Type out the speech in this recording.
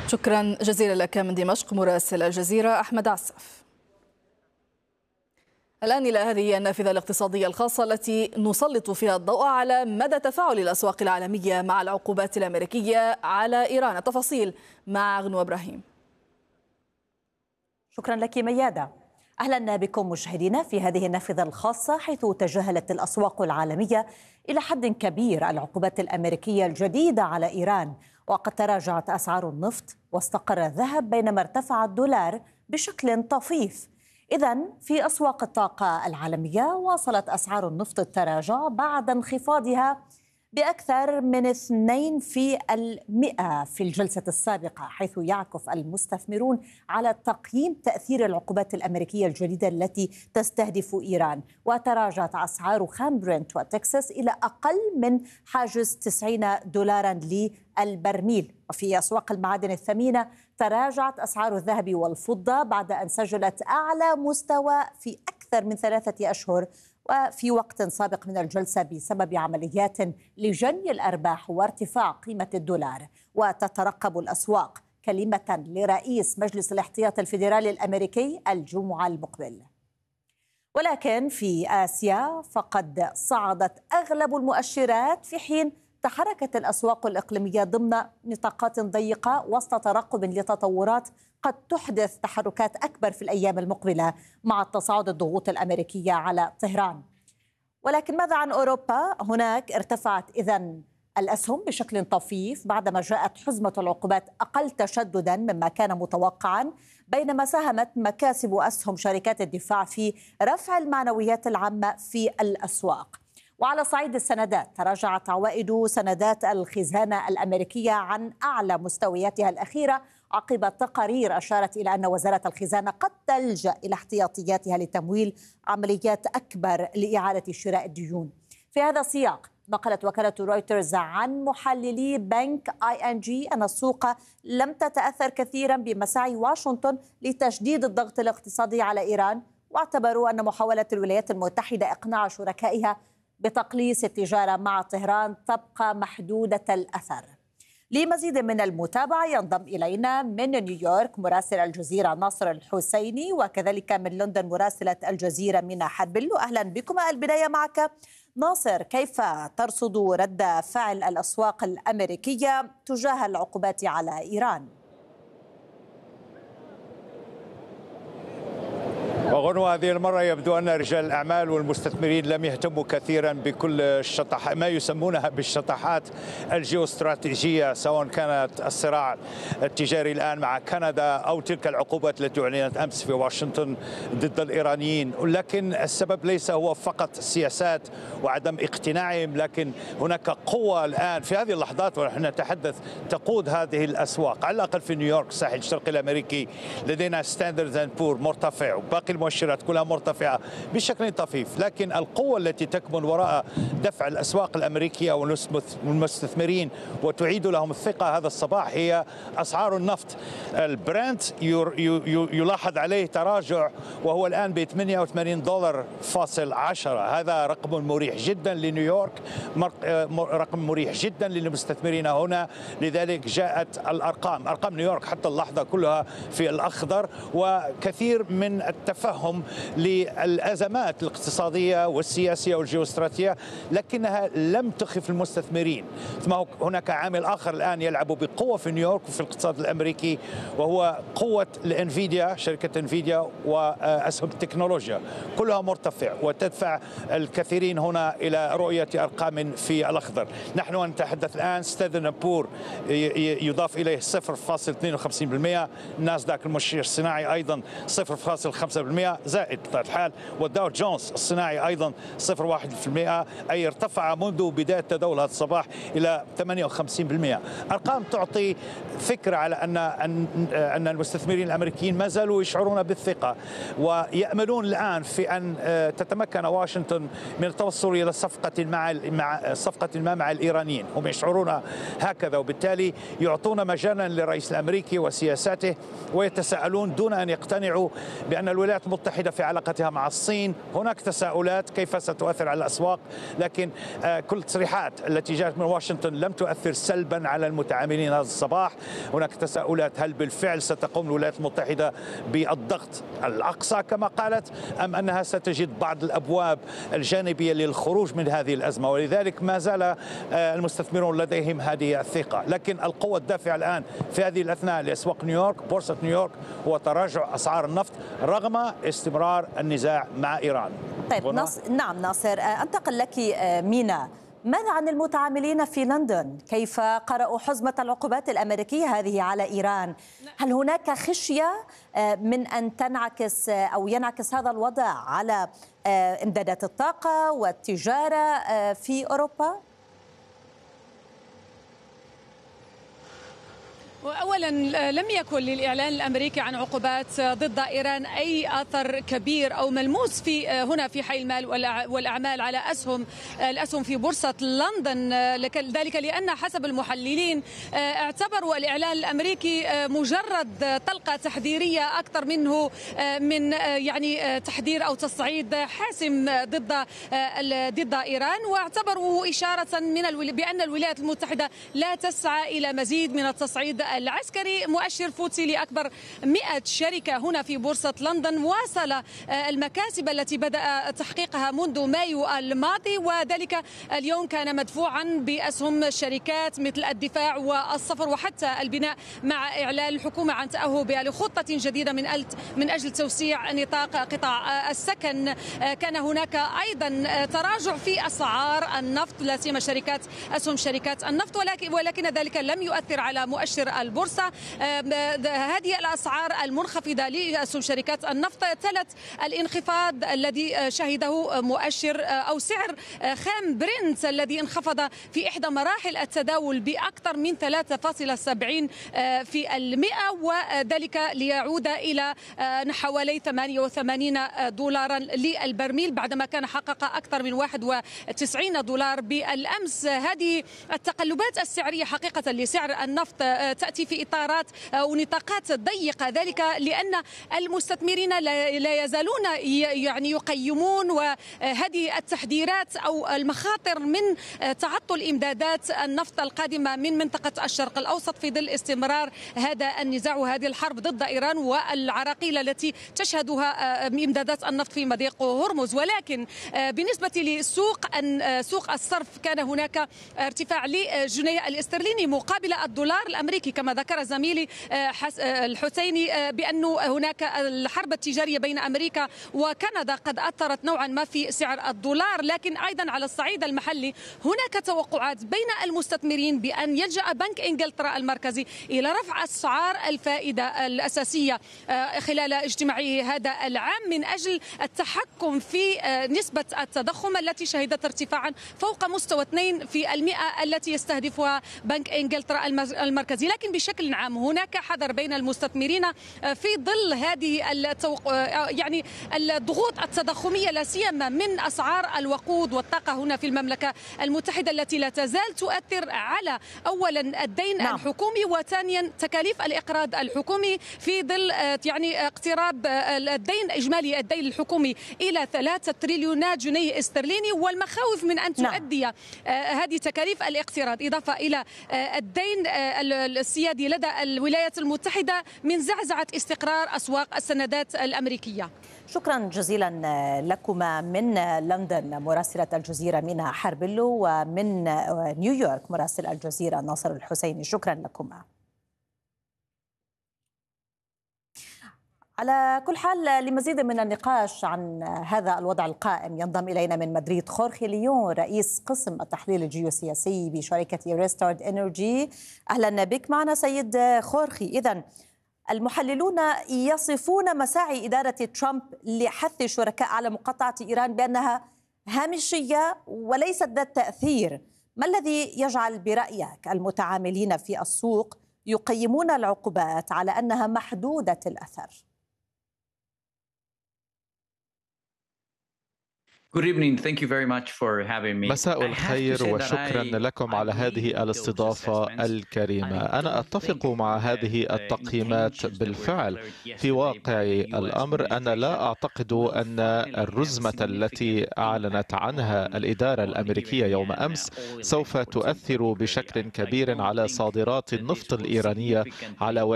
شكرا جزيلا لك من دمشق مراسل الجزيرة أحمد عسف. الآن إلى هذه النافذة الاقتصادية الخاصة التي نسلط فيها الضوء على مدى تفاعل الأسواق العالمية مع العقوبات الأمريكية على إيران. التفاصيل مع غنوة إبراهيم. شكرا لك ميادة. أهلا بكم مشاهدينا في هذه النافذة الخاصة، حيث تجاهلت الأسواق العالمية إلى حد كبير العقوبات الأمريكية الجديدة على إيران، وقد تراجعت أسعار النفط واستقر الذهب بينما ارتفع الدولار بشكل طفيف. إذن في أسواق الطاقة العالمية واصلت أسعار النفط التراجع بعد انخفاضها بأكثر من 2% في الجلسة السابقة، حيث يعكف المستثمرون على تقييم تأثير العقوبات الأمريكية الجديدة التي تستهدف إيران. وتراجعت أسعار خام برنت وتكساس إلى أقل من حاجز $90 للبرميل. وفي أسواق المعادن الثمينة تراجعت أسعار الذهب والفضة بعد أن سجلت أعلى مستوى في أكثر من 3 أشهر وفي وقت سابق من الجلسة بسبب عمليات لجني الأرباح وارتفاع قيمة الدولار. وتترقب الأسواق كلمة لرئيس مجلس الاحتياط الفيدرالي الأمريكي الجمعة المقبل. ولكن في آسيا فقد صعدت أغلب المؤشرات، في حين تحركت الأسواق الإقليمية ضمن نطاقات ضيقة وسط ترقب لتطورات قد تحدث تحركات أكبر في الأيام المقبلة مع تصاعد الضغوط الأمريكية على طهران. ولكن ماذا عن أوروبا؟ هناك ارتفعت إذن الأسهم بشكل طفيف بعدما جاءت حزمة العقوبات أقل تشددا مما كان متوقعا، بينما ساهمت مكاسب أسهم شركات الدفاع في رفع المعنويات العامة في الأسواق. وعلى صعيد السندات تراجعت عوائد سندات الخزانة الأمريكية عن أعلى مستوياتها الأخيرة عقب تقارير أشارت إلى أن وزارة الخزانة قد تلجأ إلى احتياطياتها لتمويل عمليات أكبر لإعادة شراء الديون. في هذا السياق نقلت وكالة رويترز عن محللي بنك ING أن السوق لم تتأثر كثيرا بمساعي واشنطن لتشديد الضغط الاقتصادي على إيران، واعتبروا أن محاولة الولايات المتحدة إقناع شركائها بتقليص التجارة مع طهران تبقى محدودة الأثر. لمزيد من المتابعة ينضم إلينا من نيويورك مراسل الجزيرة ناصر الحسيني، وكذلك من لندن مراسلة الجزيرة منى حربلو. أهلا بكما. البداية معك ناصر، كيف ترصد رد فعل الأسواق الأمريكية تجاه العقوبات على إيران؟ وغنوة، هذه المرة يبدو أن رجال الأعمال والمستثمرين لم يهتموا كثيرا بكل ما يسمونها بالشطحات الجيوستراتيجية، سواء كانت الصراع التجاري الآن مع كندا أو تلك العقوبات التي أعلنت أمس في واشنطن ضد الإيرانيين. لكن السبب ليس هو فقط السياسات وعدم اقتناعهم، لكن هناك قوة الآن في هذه اللحظات ونحن نتحدث تقود هذه الأسواق. على الأقل في نيويورك الساحل الشرقي الأمريكي لدينا ستاندرد اند بور مرتفع، وباقي المؤشرات كلها مرتفعة بشكل طفيف. لكن القوة التي تكمن وراء دفع الأسواق الأمريكية والمستثمرين وتعيد لهم الثقة هذا الصباح هي أسعار النفط. البرنت يلاحظ عليه تراجع وهو الآن ب $88.10. هذا رقم مريح جدا لنيويورك، رقم مريح جدا للمستثمرين هنا. لذلك جاءت أرقام نيويورك حتى اللحظة كلها في الأخضر، وكثير من التفهم للأزمات الاقتصادية والسياسية والجيوستراتيجية، لكنها لم تخف المستثمرين. ثم هناك عامل آخر الآن يلعب بقوة في نيويورك وفي الاقتصاد الأمريكي، وهو قوة الانفيديا، شركة انفيديا وأسهم التكنولوجيا كلها مرتفع وتدفع الكثيرين هنا إلى رؤية أرقام في الأخضر. نحن نتحدث الآن ستاندرد بور يضاف إليه 0.52%، ناسداك المؤشر الصناعي أيضا 0.5% زائد بطبيعة الحال، والداو جونز الصناعي أيضا 0.1%، أي ارتفع منذ بداية تداول هذا الصباح إلى 58%. أرقام تعطي فكرة على أن المستثمرين الأمريكيين ما زالوا يشعرون بالثقة ويأملون الآن في أن تتمكن واشنطن من التوصل إلى صفقة ما مع الإيرانيين. هم يشعرون هكذا، وبالتالي يعطون مجالا للرئيس الأمريكي وسياساته ويتساءلون دون أن يقتنعوا بأن الولايات المتحدة في علاقتها مع الصين. هناك تساؤلات كيف ستؤثر على الأسواق، لكن كل التصريحات التي جاءت من واشنطن لم تؤثر سلبا على المتعاملين هذا الصباح. هناك تساؤلات هل بالفعل ستقوم الولايات المتحدة بالضغط الأقصى كما قالت، أم أنها ستجد بعض الأبواب الجانبية للخروج من هذه الأزمة. ولذلك ما زال المستثمرون لديهم هذه الثقة. لكن القوة الدافعة الآن في هذه الأثناء لأسواق نيويورك، بورصة نيويورك، هو تراجع أسعار النفط رغم استمرار النزاع مع إيران. طيب نعم ناصر، أنتقل لك مينا. ماذا عن المتعاملين في لندن؟ كيف قرأوا حزمة العقوبات الأمريكية هذه على إيران؟ هل هناك خشية من أن تنعكس أو ينعكس هذا الوضع على إمدادات الطاقة والتجارة في أوروبا؟ أولا لم يكن للإعلان الأمريكي عن عقوبات ضد إيران أي أثر كبير أو ملموس في هنا في حي المال والأعمال على الأسهم في بورصة لندن، ذلك لأن حسب المحللين اعتبروا الإعلان الأمريكي مجرد طلقة تحذيرية أكثر منه من يعني تحذير أو تصعيد حاسم ضد إيران، واعتبروه إشارة بأن الولايات المتحدة لا تسعى إلى مزيد من التصعيد العسكري. مؤشر فوتسي لأكبر 100 شركة هنا في بورصة لندن واصل المكاسب التي بدأ تحقيقها منذ مايو الماضي، وذلك اليوم كان مدفوعا بأسهم شركات مثل الدفاع والصفر وحتى البناء، مع إعلان الحكومة عن تأهبها لخطة جديدة من أجل توسيع نطاق قطاع السكن. كان هناك أيضا تراجع في أسعار النفط، لا سيما أسهم شركات النفط، ولكن ذلك لم يؤثر على مؤشر البورصة. هذه الأسعار المنخفضة لأسهم شركات النفط تلت الانخفاض الذي شهده مؤشر أو سعر خام برنت الذي انخفض في إحدى مراحل التداول بأكثر من 3.70%، وذلك ليعود إلى حوالي 88 دولارا للبرميل بعدما كان حقق أكثر من 91 دولار بالأمس. هذه التقلبات السعرية حقيقة لسعر النفط تأتي في إطارات ونطاقات ضيقة، ذلك لأن المستثمرين لا يزالون يعني يقيمون وهذه التحذيرات أو المخاطر من تعطل إمدادات النفط القادمة من منطقة الشرق الأوسط في ظل استمرار هذا النزاع وهذه الحرب ضد إيران والعراقيل التي تشهدها إمدادات النفط في مضيق هرمز. ولكن بالنسبة لسوق الصرف كان هناك ارتفاع للجنيه الاسترليني مقابل الدولار الأمريكي، كما ذكر زميلي الحسيني بأن هناك الحرب التجارية بين أمريكا وكندا قد أثرت نوعا ما في سعر الدولار. لكن أيضا على الصعيد المحلي هناك توقعات بين المستثمرين بأن يلجأ بنك إنجلترا المركزي إلى رفع أسعار الفائدة الأساسية خلال اجتماعه هذا العام من أجل التحكم في نسبة التضخم التي شهدت ارتفاعا فوق مستوى 2% التي يستهدفها بنك إنجلترا المركزي. لكن بشكل عام هناك حذر بين المستثمرين في ظل هذه يعني الضغوط التضخمية لا سيما من أسعار الوقود والطاقة هنا في المملكة المتحدة التي لا تزال تؤثر على أولا الدين الحكومي وثانيا تكاليف الإقراض الحكومي في ظل يعني اقتراب الدين إجمالي الدين الحكومي إلى 3 تريليونات جنيه استرليني، والمخاوف من أن تؤدي هذه تكاليف الاقتراض إضافة إلى الدين السيادي لدى الولايات المتحدة من زعزعة استقرار أسواق السندات الأمريكية. شكرا جزيلا لكما من لندن مراسلة الجزيرة مينا حربلو، ومن نيويورك مراسل الجزيرة ناصر الحسيني. شكرا لكما. على كل حال لمزيد من النقاش عن هذا الوضع القائم ينضم إلينا من مدريد خورخي ليون رئيس قسم التحليل الجيوسياسي بشركة ريستارت إنرجي. أهلا بك معنا سيد خورخي. إذن المحللون يصفون مساعي إدارة ترامب لحث الشركاء على مقاطعة إيران بأنها هامشية وليست ذات تأثير. ما الذي يجعل برأيك المتعاملين في السوق يقيمون العقوبات على أنها محدودة الأثر؟ مساء الخير وشكرا لكم على هذه الاستضافة الكريمة. أنا أتفق مع هذه التقييمات بالفعل. في واقع الأمر أنا لا أعتقد أن الرزمة التي أعلنت عنها الإدارة الأمريكية يوم أمس سوف تؤثر بشكل كبير على صادرات النفط الإيرانية على